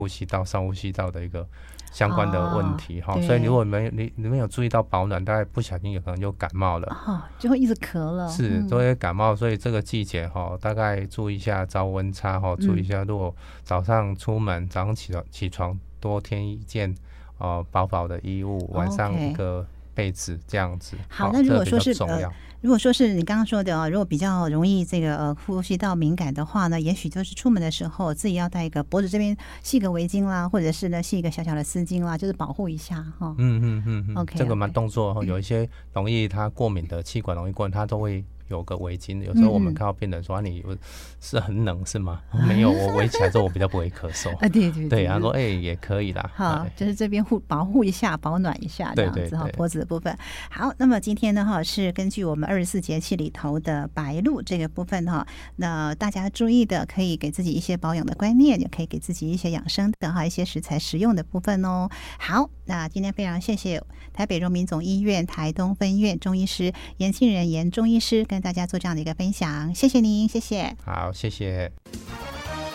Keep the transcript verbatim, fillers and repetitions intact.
呼吸道、上呼吸道的一个相关的问题哈、 哦， 所以如果没你你没有注意到保暖，大概不小心有可能就感冒了， 哦，就会一直咳了， 是都会感冒，所以这个季节哈，大概注意一下朝温差哈，注意一下，如果早上出门，早上起床起床多添一件呃薄薄的衣物，晚上一个被子这样子。 好，那如果说是呃， 如果说是你刚刚说的，如果比较容易这个呃呼吸道敏感的话呢，也许就是出门的时候自己要带一个脖子这边系个围巾啦，或者是呢系一个小小的丝巾啦，就是保护一下哈。 嗯嗯嗯嗯 ，OK， 这个蛮动作，有一些容易他过敏的气管容易过敏，他都会有个围巾。有时候我们看到病人说、嗯啊、你是很冷是吗？没有，我围起来之后我比较不会咳嗽。 啊，对对对，他说哎、欸、也可以啦。 好，就是这边护保护一下，保暖一下这样子哈，脖子的部分。好，那么今天呢哈是根据我们二十四节气里头的白露这个部分哈，那大家注意的可以给自己一些保养的观念，也可以给自己一些养生的哈一些食材实用的部分哦。好，那今天非常谢谢台北荣民总医院台东分院中医师严庆仁严中医师跟大家做这样的一个分享，谢谢您，谢谢。 好，谢谢。